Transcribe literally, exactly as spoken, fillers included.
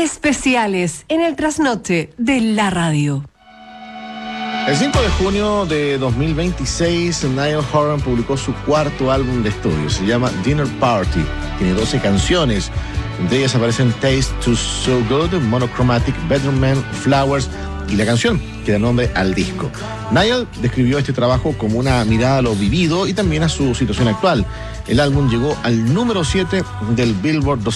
Especiales en el trasnoche de la radio. El cinco de junio de dos mil veintiséis, Niall Horan publicó su cuarto álbum de estudio. Se llama Dinner Party. Tiene doce canciones. Entre ellas aparecen Taste to So Good, Monochromatic, Bedroom Man, Flowers y la canción que da nombre al disco. Niall describió este trabajo como una mirada a lo vivido y también a su situación actual. El álbum llegó al número siete del Billboard